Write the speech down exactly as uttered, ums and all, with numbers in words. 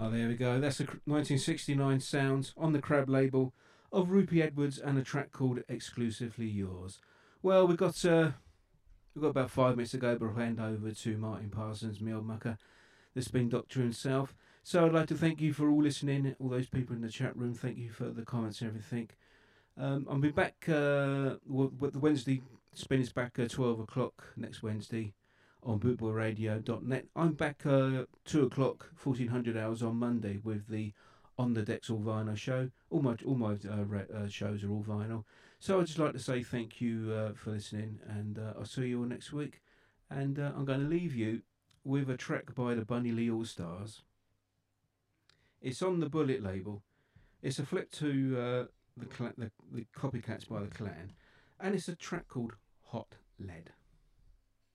Oh, there we go. That's the nineteen sixty-nine sounds on the Crab label of Rupie Edwards and a track called Exclusively Yours. Well, we've got uh, we've got about five minutes to go, but I'll hand over to Martin Parsons, me old mucker, the Spin Doctor himself. So I'd like to thank you for all listening, all those people in the chat room. Thank you for the comments and everything. Um, I'll be back. Uh, the Wednesday spin is back at twelve o'clock next Wednesday on bootboy radio dot net. I'm back uh, two o'clock, fourteen hundred hours on Monday with the On the Decks All Vinyl show. All my all my uh, re- uh, shows are all vinyl. So I'd just like to say thank you uh, for listening, and uh, I'll see you all next week. And uh, I'm going to leave you with a track by the Bunny Lee All Stars. It's on the Bullet label. It's a flip to uh, the, cl- the the Copycats by the Clan, and it's a track called Hot Lead.